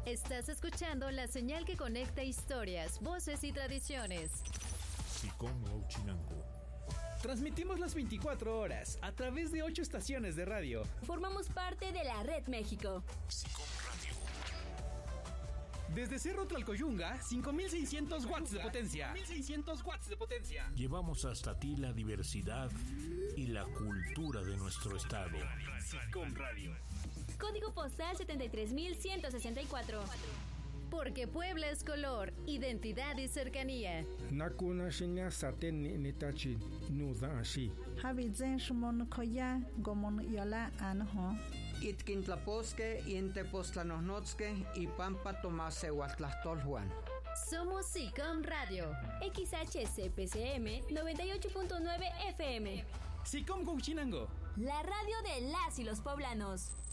Estás escuchando la señal que conecta historias, voces y tradiciones. SICOM Huauchinango. Transmitimos las 24 horas a través de 8 estaciones de radio. Formamos parte de la Red México. SICOM Radio. Desde Cerro Tlalcoyunga, 5.600 watts de potencia. 5.600 watts de potencia. Llevamos hasta ti la diversidad y la cultura de nuestro estado. SICOM Radio. Código postal 73164. Porque Puebla es color, identidad y cercanía. Nakuna shinya saten ni tachi nuda ashi. Habizen shumon koya gomon yala anho. Itkintlaposque, Intepostlanosnotzque y Pampa Tomasehuatlastolhuan. Somos SICOM Radio. XHCPCM 98.9 FM. SICOM Huauchinango. La radio de las y los poblanos.